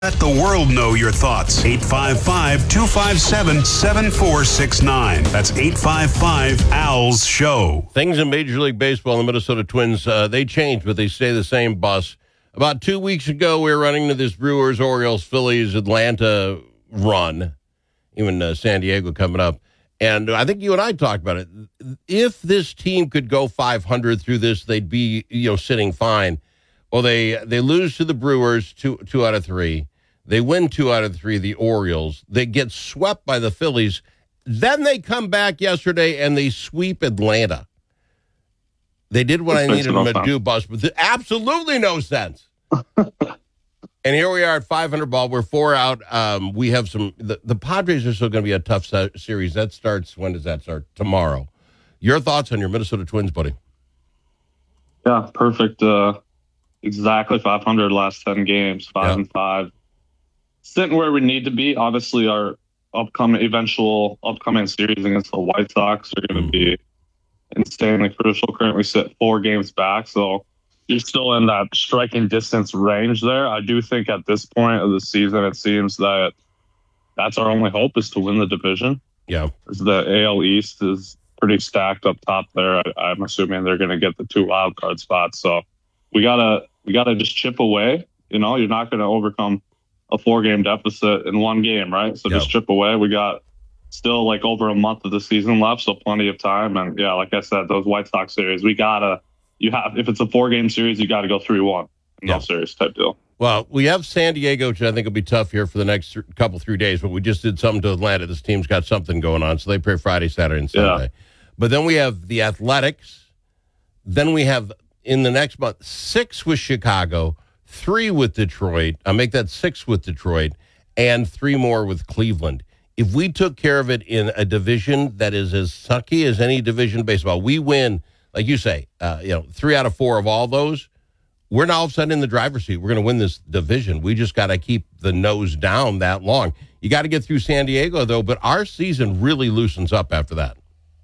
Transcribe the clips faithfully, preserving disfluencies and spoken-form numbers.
Let the world know your thoughts. eight five five, two five seven, seven four six nine. That's eight five five, A L S, show. Things in Major League Baseball, the Minnesota Twins, uh, they changed, but they stay the same, Bus. About two weeks ago, we were running to this Brewers, Orioles, Phillies, Atlanta run, even uh, San Diego coming up. And I think you and I talked about it. If this team could go five hundred through this, they'd be, you know, sitting fine. Well, they they lose to the Brewers two two out of three. They win two out of three, the Orioles. They get swept by the Phillies. Then they come back yesterday and they sweep Atlanta. They did what I needed them to do, Bus, but th- absolutely no sense. And here we are at five hundred ball. We're four out. Um, we have some. The, the Padres are still going to be a tough se- series. That starts, when does that start? Tomorrow. Your thoughts on your Minnesota Twins, buddy? Yeah, perfect. Uh, exactly five hundred last ten games, five yeah. and five. Sitting where we need to be. Obviously, our upcoming, eventual upcoming series against the White Sox are going to be insanely crucial. Currently sit four games back, so you're still in that striking distance range there. I do think at this point of the season, it seems that that's our only hope is to win the division. Yeah. The A L East is pretty stacked up top there. I, I'm assuming they're going to get the two wild card spots. So we gotta we gotta just chip away. You know, you're not going to overcome a four game deficit in one game, right? So yeah. just chip away. We got still like over a month of the season left, so plenty of time. And yeah, like I said, those White Sox series, we gotta. You have if it's a four game series, you got to go three one. No yeah. series type deal. Well, we have San Diego, which I think will be tough here for the next th- couple three days. But we just did something to Atlanta. This team's got something going on, so they play Friday, Saturday, and Sunday. Yeah. But then we have the Athletics. Then we have in the next month six with Chicago, three with Detroit. I make that six with Detroit, and three more with Cleveland. If we took care of it in a division that is as sucky as any division in baseball, we win. Like you say, uh, you know, three out of four of all those, we're now all of a sudden in the driver's seat. We're going to win this division. We just got to keep the nose down that long. You got to get through San Diego, though, but our season really loosens up after that.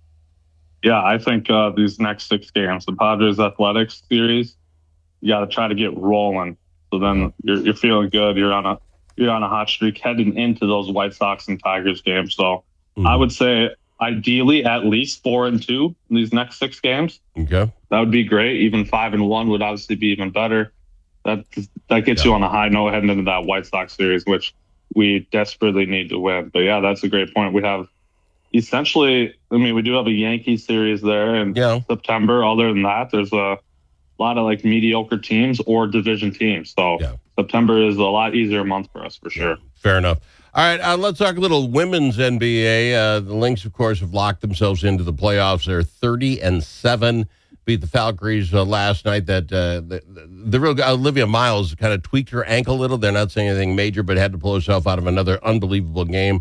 Yeah, I think uh, these next six games, the Padres Athletics series, you got to try to get rolling. So then you're, you're feeling good. You're on a you're on a hot streak heading into those White Sox and Tigers games. So mm-hmm. I would say, ideally, at least four and two in these next six games. Okay, that would be great. Even five and one would obviously be even better. That that gets yeah. you on a high note heading into that White Sox series, which we desperately need to win. But yeah, that's a great point. We have essentially, I mean, we do have a Yankee series there in yeah. September. Other than that, there's a lot of like mediocre teams or division teams. So yeah. September is a lot easier month for us for sure. Yeah, fair enough. All right, uh, let's talk a little women's N B A. Uh, the Lynx, of course, have locked themselves into the playoffs. They're thirty and seven, beat the Valkyries uh, last night. That uh, the, the real Olivia Miles kind of tweaked her ankle a little. They're not saying anything major, but had to pull herself out of another unbelievable game.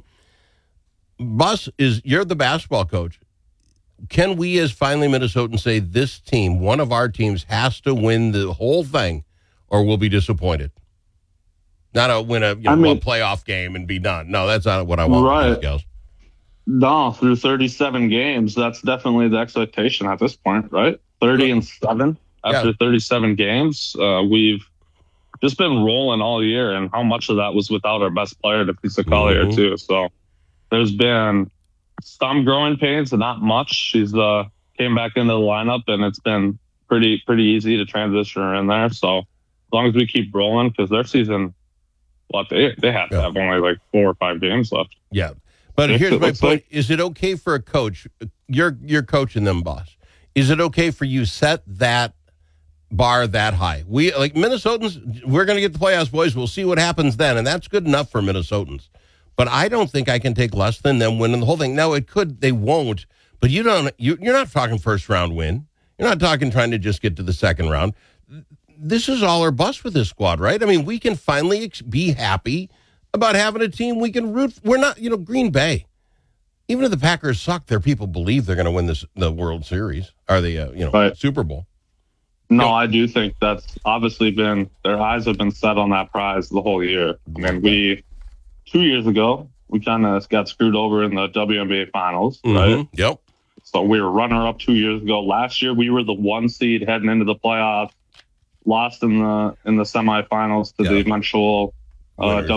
Bus, is you're the basketball coach. Can we, as finally Minnesotans, say this team, one of our teams, has to win the whole thing, or we'll be disappointed? Not a win a you know, I mean, playoff game and be done. No, that's not what I want. Right. Girls. No, through thirty-seven games, that's definitely the expectation at this point, right? thirty and seven after yeah. thirty-seven games. Uh, we've just been rolling all year, and how much of that was without our best player, Tepisa Collier, mm-hmm. too. So there's been some growing pains, and not much. She's uh, came back into the lineup, and it's been pretty pretty easy to transition her in there. So as long as we keep rolling, because their season. What they they have to yeah. have only like four or five games left. Yeah, but here's my point: like, is it okay for a coach? You're you're coaching them, boss. Is it okay for you set that bar that high? We like Minnesotans. We're going to get the playoffs, boys. We'll see what happens then, and that's good enough for Minnesotans. But I don't think I can take less than them winning the whole thing. Now it could, they won't. But you don't. You, you're not talking first round win. You're not talking trying to just get to the second round. This is all or bust with this squad, right? I mean, we can finally ex- be happy about having a team we can root. We're not, you know, Green Bay. Even if the Packers suck, their people believe they're going to win this the World Series or the uh, you know right. Super Bowl. No, you know, I do think that's obviously been their eyes have been set on that prize the whole year. I mean, we two years ago we kind of got screwed over in the W N B A Finals, mm-hmm. right? Yep. So we were runner up two years ago. Last year we were the one seed heading into the playoffs. Lost in the in the semifinals to yeah. the eventual Uh, Winners.